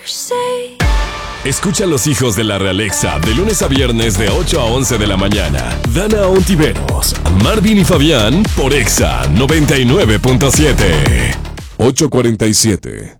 say. Escucha a los hijos de la Realexa de lunes a viernes de 8 a 11 de la mañana. Dana Ontiveros, Marvin y Fabián por Exa 99.7. 8:47.